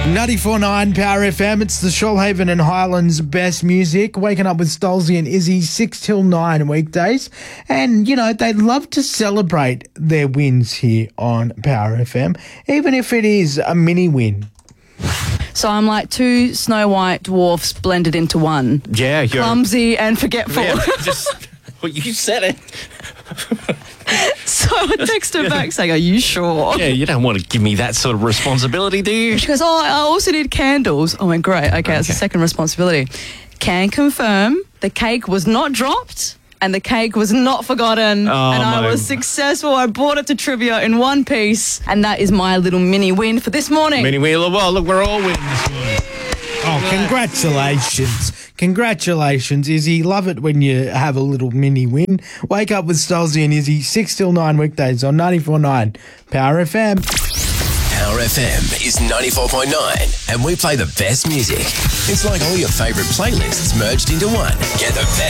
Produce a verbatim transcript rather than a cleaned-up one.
ninety-four point nine Power F M. It's the Shoalhaven and Highlands best music. Waking up with Stolzy and Izzy, six till nine weekdays. And, you know, they love to celebrate their wins here on Power F M, even if it is a mini win. So I'm like two Snow White dwarfs blended into one. Yeah, you're... Clumsy and forgetful. Yeah, just... Well, you said it. So I texted her back saying, are you sure? Yeah, you don't want to give me that sort of responsibility, do you? She goes, oh, I also need candles. I went, great. Okay, that's the second responsibility. Can confirm the cake was not dropped and the cake was not forgotten. Oh, and I my- was successful. I brought it to trivia in one piece. And that is my little mini win for this morning. Mini wheel of well, look, we're all winning this morning. Oh, congratulations. Congratulations, Izzy. Love it when you have a little mini win. Wake up with Stolzy and Izzy, six till nine weekdays on ninety-four point nine Power F M. Power F M is ninety-four point nine and we play the best music. It's like all your favourite playlists merged into one. Get the best.